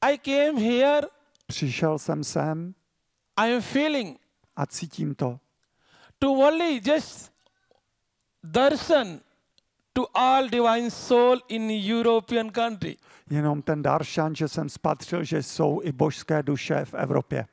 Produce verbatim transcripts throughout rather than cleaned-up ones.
I came here, Přišel jsem sem I am feeling a cítím to. to only just darshan to all divine soul in European country. Jenom ten daršan, že jsem spatřil, že jsou i božské duše v Evropě.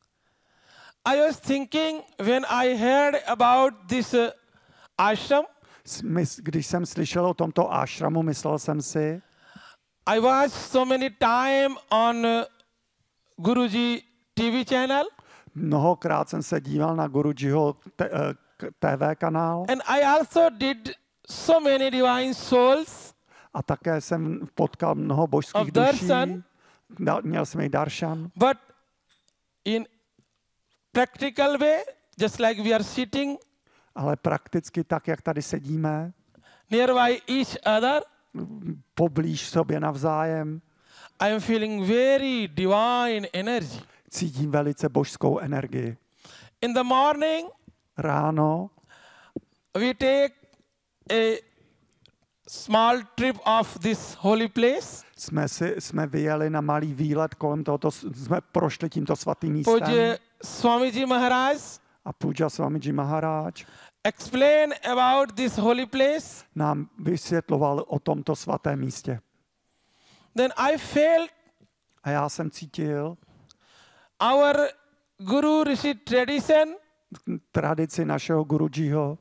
I was thinking when I heard about this uh, ashram, Smys- Když jsem slyšel o tomto ášramu, myslel jsem si, I watched so many time on uh, Guruji T V channel, mnohokrát jsem se díval na Gurujiho te- eh, k- T V kanál and I also did so many divine souls a také jsem potkal mnoho božských of duší. darshan. Da- Měl jsem i daršan, But in practical way, just like we are sitting ale prakticky tak, jak tady sedíme, nearby each other, poblíž sobě navzájem, I am feeling very divine energy. cítím velice božskou energii. In the morning, Ráno we take a small trip of this holy place. jsme, si, jsme vyjeli na malý výlet kolem tohoto, s- jsme prošli tímto svatým místem Pujya Swamiji Maharaj a Puja Swamiji Maharaj explain about this holy place. nám vysvětloval o tomto svatém místě. Then I felt A já jsem cítil our Guru Rishi tradition tradici našeho Gurujiho,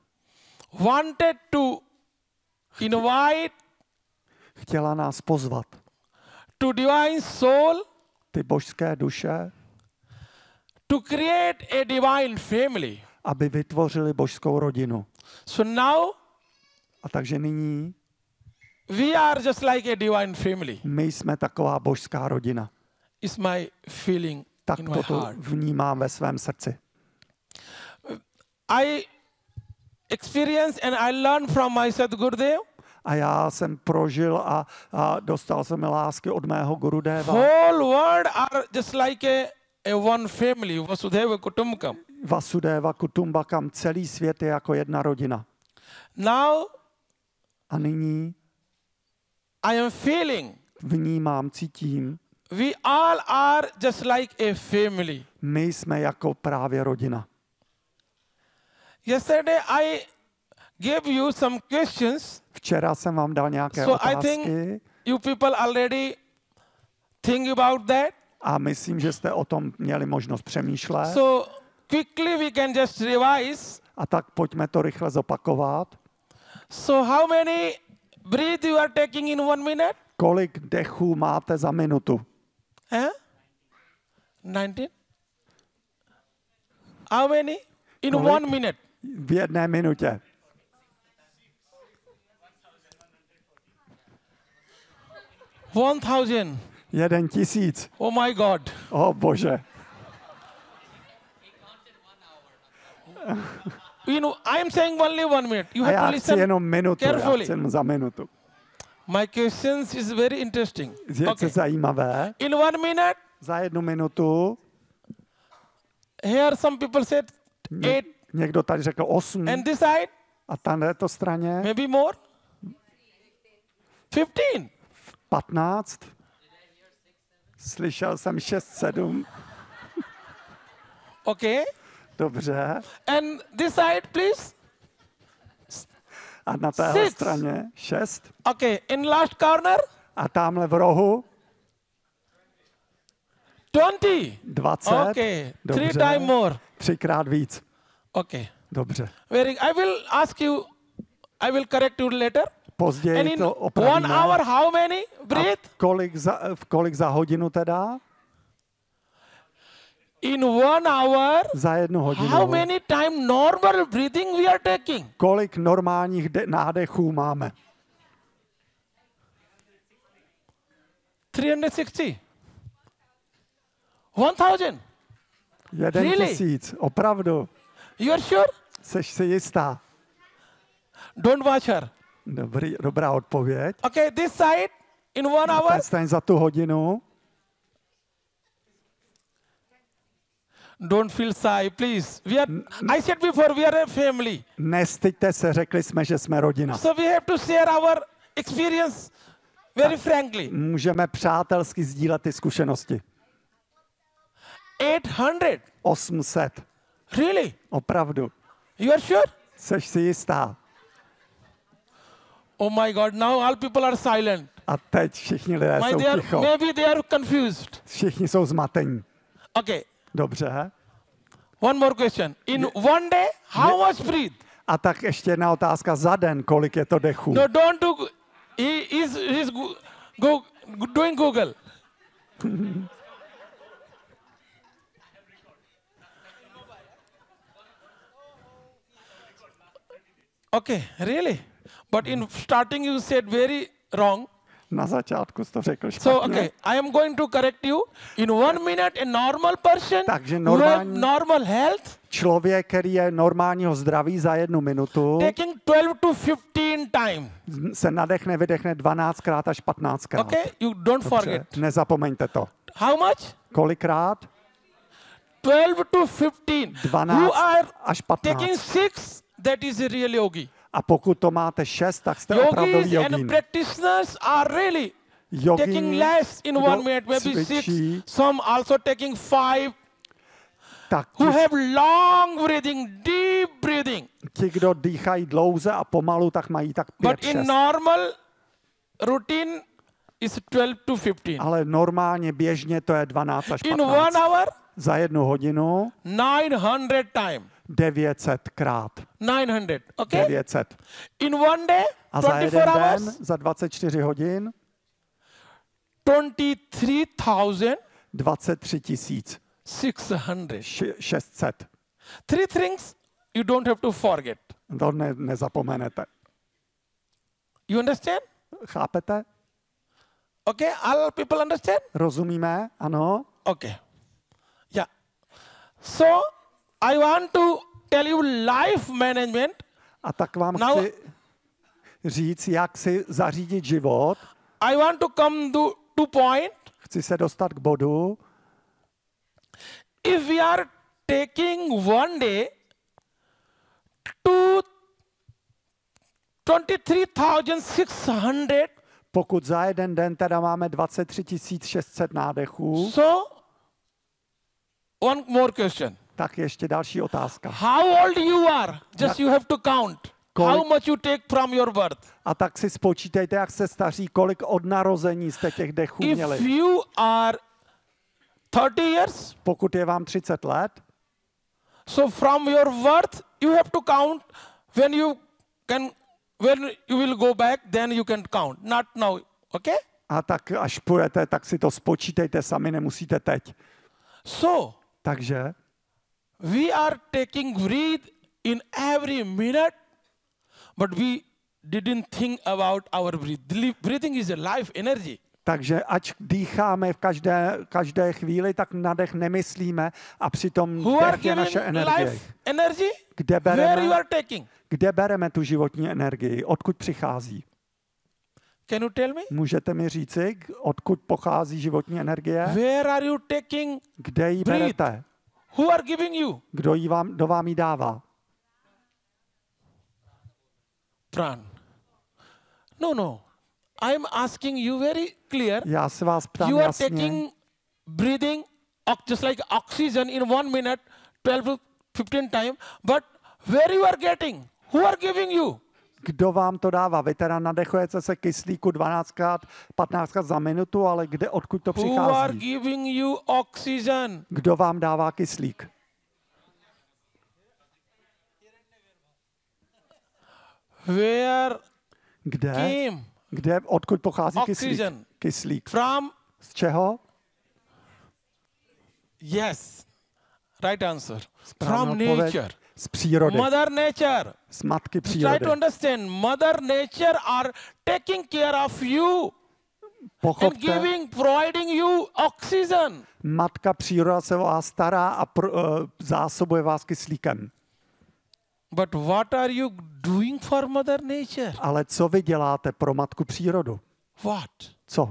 wanted to invite chtěla nás pozvat. to divine soul Ty božské duše, to create a divine family. aby vytvořili božskou rodinu. So now A takže nyní we are just like a divine family. my jsme taková božská rodina. Is my feeling Tak in my toto heart. vnímám ve svém srdci. I experienced and I learned from my Sadgurudev. A já jsem prožil a, a dostal jsem lásky od mého Gurudeva. Whole world are just like a, a one family. Vasudhaiva Kutumbakam. Vasudeva Kutumbakam, celý svět je jako jedna rodina. Now A nyní I am feeling vnímám, cítím, we all are just like a family. my jsme jako právě rodina. Yesterday I gave you some questions. Včera jsem vám dal nějaké So I otázky think you people already think about that. a myslím, že jste o tom měli možnost přemýšlet. So quickly we can just revise. A tak pojďme to rychle zopakovat. So how many breath you are taking in one minute? Kolik dechů máte za minutu? Huh? nineteen? How many? In Kolik? one minute. V jedné minutě. One thousand. Jeden tisíc. Oh my God. O bože. You know, I am saying only one minute. You A have já to chci listen jenom minutu, já carefully. chci jenom za minutu. My questions is very interesting. Je to Okay. zajímavé. In one minute, Za jednu minutu here some people said eight, někdo tady řekl osm and this side a tam na této straně maybe more. Fifteen. patnáct. Slyšel jsem šest, sedm. Okay. Dobře. And this side, please. A na téhle Six. straně šest. Okay. In last corner, A tamhle v rohu twenty. dvacet. Okay. Dobře. Three times more. Třikrát víc. Okay. Dobře. Very. I will ask you. I will correct you later. And Později in to one opravíme. hour, how many A breath? kolik za, v kolik za hodinu teda? In one hour, Za jednu hodinu. how many time normal breathing we are taking? Kolik normálních de- nádechů máme? three hundred sixty. one thousand. Jeden Really? tisíc. Opravdu. You are sure? Seš si jistá? Don't watch her. Dobrý, dobrá odpověď. Okay, this side in one hour. Přestaň za tu hodinu. Don't feel shy, please. We are. I said before, we are a family. Nestyďte se, řekli jsme, že jsme rodina. So we have to share our experience Very frankly. Můžeme přátelsky sdílet ty zkušenosti. eight hundred. osm set. Really? Opravdu. You are sure? Seš si jistá? Oh my God, now all people are silent. A teď všichni lidé Why jsou they are, ticho. maybe they are confused. Všichni jsou zmatení. Okay, Dobře. one more question. In one day, how much breathe? A tak ještě jedna otázka za den, kolik je to dechů. No, don't do. He is he's go, go doing Google. Okay, really? But in starting you said very wrong. Na začátku jsi to řekl So, špatně. okay, I am going to correct you. In one minute, a normal person Takže who have normální- normal health Člověk, který je normálního zdraví za jednu minutu, taking twelve to fifteen time. se nadechne, vydechne dvanáctkrát až patnáctkrát. Okay, you don't Dobře, forget. nezapomeňte to. How much? Kolikrát? twelve to fifteen. Who dvanáct are až taking patnáct. six, that is a real yogi. A pokud to máte šest, tak jste opravdový Yogis and jogín. practitioners are really taking Jogín, less in one kdo minute, maybe cvičí, six, some also taking five, tak who ti, have long breathing, deep breathing. ti, kdo dýchají dlouze a pomalu, tak mají tak pět, But in šest. normal routine is twelve to fifteen. Ale normálně, běžně to je dvanáct až In one patnáct. hour, Za jednu hodinu nine hundred time. devět set krát. nine hundred, okay? devět set. In one day, A za jeden twenty-four den, hours, za dvacet čtyři hodin, twenty-three thousand dvacet tři tisíc six hundred. šest set. Three things you don't have to forget. To ne, nezapomenete. You understand? Chápete? Okay, all people understand? Rozumíme? Ano? Okay. Yeah. So, I want to tell you life management. A tak vám Now- chci říct, jak si zařídit život. I want to come to, to point. Chci se dostat k bodu. If we are taking one day to twenty-three thousand six hundred, Pokud za jeden den teda máme dvacet tři tisíc šest set nádechů, so one more question. tak ještě další otázka. How old you are? Just you have to count. Kolik- How much you take from your birth. A tak si spočítejte, jak se staří, kolik od narození jste těch dechů If měli. you are thirty years, Pokud je vám třicet let, so from your birth you have to count. When you can, when you will go back, then you can count. Not now, okay? a tak až půjdete, tak si to spočítejte sami, nemusíte teď. So Takže we are taking breath in every minute, but we didn't think about our breath. Li- Breathing is a life energy. Takže ať dýcháme v každé, každé chvíli, tak na dech nemyslíme a přitom Who are dech je giving naše energie. life energy? Kde Where you bereme, are taking? kde bereme tu životní energii? Odkud přichází? Can you tell me? Můžete mi říci, odkud pochází životní energie? Where are you taking? Kde ji Breathe. berete? Who are giving you? Kdo, jí vám, kdo vám ji dává? Pran. No, no. I'm asking you very clear. Já se vás ptám You are jasně. taking breathing ox- just like oxygen in one minute, twelve to fifteen time. But where you are getting? Who are giving you? Kdo vám to dává? Vy teda nadechujete se kyslíku dvanáctkrát, patnáctkrát za minutu, ale kde, odkud to Who are přichází? giving you oxygen? Kdo vám dává kyslík? Where Kde? came Kde, odkud pochází kyslík? oxygen Kyslík. from? Z čeho? Yes. Right answer. Správná From odpověď. nature. Z přírody. Mother nature. Z matky Try přírody. to understand. Mother nature are taking care of you and Pochopte, giving, providing you oxygen. matka příroda se o vás stará a pr, uh, zásobuje vás kyslíkem. But what are you doing for Mother Nature? Ale co vy děláte pro matku přírodu? What? Co?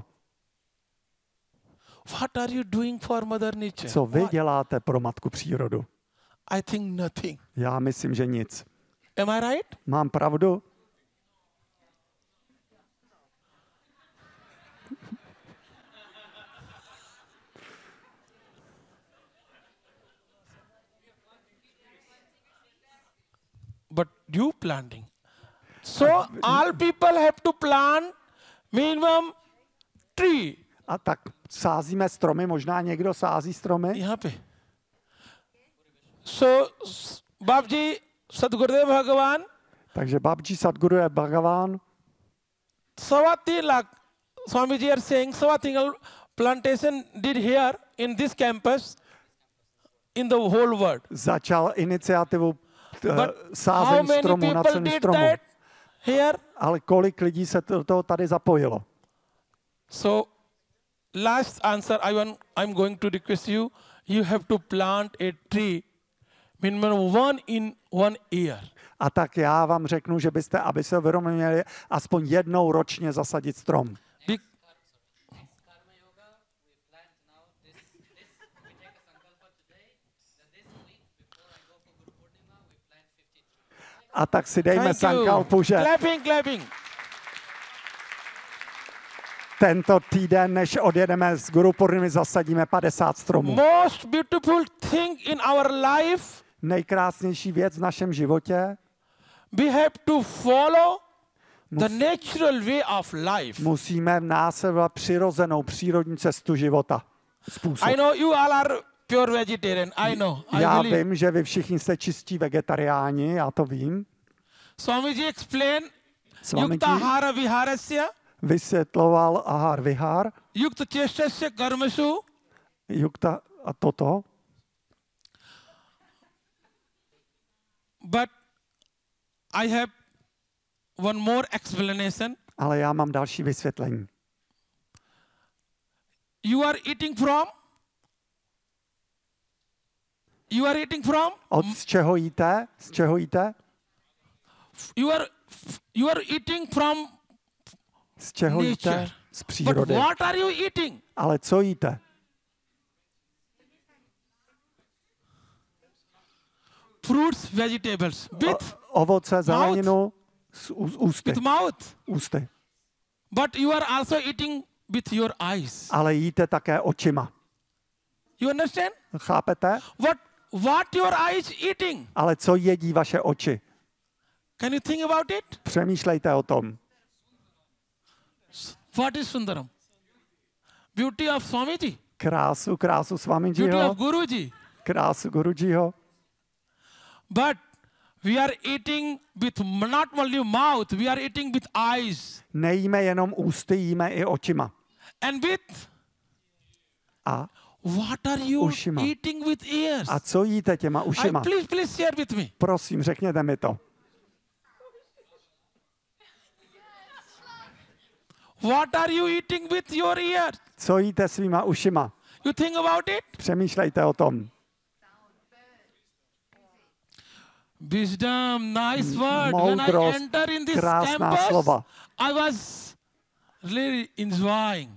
What are you doing for Mother Nature? Co vy What? děláte pro matku přírodu? I think nothing. Já myslím, že nic. Am I right? Mám pravdu? But you planting. So all people have to plant minimum tree. A tak sázíme stromy, možná někdo sází stromy. यहाँ पे. So बाप जी सतगुरुदेव भगवान Takže Babji Sadhguru je Bhagavan. सवा तीन लाख स्वामी ji are saying सवा तीन plantation did here in this campus in the whole world. Začal iniciativu uh, But how sázení many stromů na people cenu did stromu. that here? Ale kolik lidí se do toho tady zapojilo? So last answer I want, I'm going to request you, you have to plant a tree minimum one in one year. A tak já vám řeknu, že byste, aby se uvědomili, aspoň jednou ročně zasadit strom. Be- Karma yoga, we plant now this, this, we take a sankalpa today, that this week before I go for Guru Purnima, we plant fifty-three. A tak si dejme Thank you. sankalpu, že Clapping, clapping. tento týden, než odjedeme z Guru Purnimy, zasadíme padesát stromů. Most beautiful thing in our life, Nejkrásnější věc v našem životě, we have to follow the natural way of life. musíme následovat přirozenou přírodní cestu života. Způsob. I know you all are pure vegetarian. I know. I Já believe. vím, že vy všichni jste čistí vegetariáni, já to vím. Swamiji explain Swamiji yukta hara viharasya vysvětloval Ahar Vihar, yukta chestasya karmasu Jukta a toto. but I have one more explanation. Ale já mám další vysvětlení. You are eating from You are eating from Od z čeho jíte? Z čeho jíte? you are you are eating from Z čeho jíte? nature. Z But přírody. what are you eating? Ale co jíte? Fruits, vegetables with O, ovoce, zeleninu, z úz- ústy. with mouth. ústy. But you are also eating with your eyes. Ale jíte také očima. You understand? Chápete? What what your eyes eating? Ale co jedí vaše oči? Can you think about it? Přemýšlejte o tom. What is Sundaram? Beauty of Swamiji, Krásu, krásu beauty Swamijiho, of Guruji. krásu Gurujiho. But we are eating with not only mouth, we are eating with eyes Nejíme jenom ústy, jíme i očima. and with A, what are you Ušima. eating with ears? a co jíte těma I, ušima? please, please share with me. Prosím, řekněte mi to. What are you eating with your ears? Co jíte svýma ušima? You think about it? Přemýšlejte o tom. Wisdom, nice word. When I Moudrost, enter in this krásná campus, slova. I was really enjoying.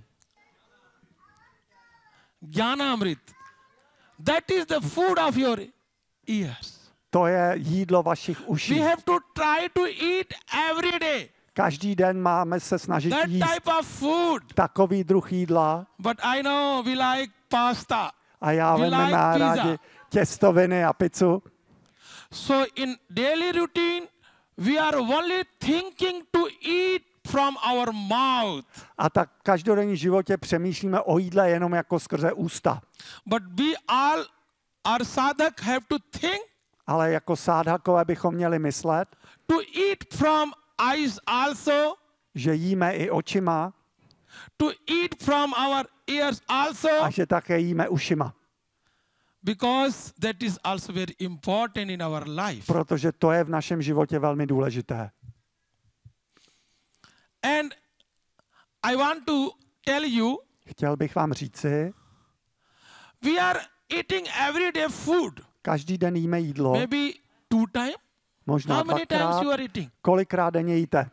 Jnanamrit. That is the food of your ears. To je jídlo vašich We uší. have to try to eat every day Každý den máme se snažit that jíst type of food. takový druh jídla But I know we like pasta. a já We vím, like má pizza. rádi těstoviny a pizzu. So in daily routine, we are only thinking to eat from our mouth. A tak v každodenním životě přemýšlíme o jídle jenom jako skrze ústa. But we all, our sadhak have to think Ale jako sádhakové bychom měli myslet, to eat from eyes also, že jíme i očima to eat from our ears also, a že také jíme ušima. because that is also very important in our life. Protože to je v našem životě velmi důležité. And I want to tell you, Chtěl bych vám říci, we are eating everyday food. každý den jíme jídlo, Maybe two times. možná How many times dvakrát. you are eating? Kolikrát denně jíte?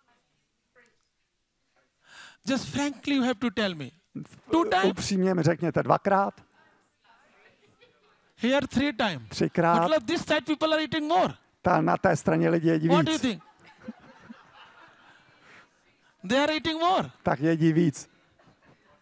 Just frankly, you have to tell me. Two times. Upřímně mi řekněte dvakrát, Here three times. třikrát. Matlab, this side people are eating more. Ta, na té straně lidi jedí What do you víc. think? They are eating more. Tak jedí víc.